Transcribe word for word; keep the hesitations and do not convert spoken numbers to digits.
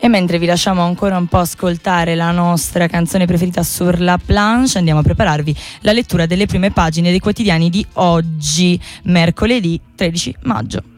E mentre vi lasciamo ancora un po' ascoltare la nostra canzone preferita Sur la planche, andiamo a prepararvi la lettura delle prime pagine dei quotidiani di oggi, mercoledì tredici maggio.